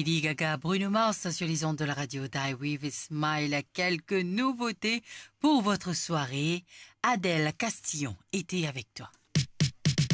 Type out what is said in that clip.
Lady Gaga, Bruno Mars sur les ondes de la radio Die With Smile. Quelques nouveautés pour votre soirée. Adèle Castillon était avec toi.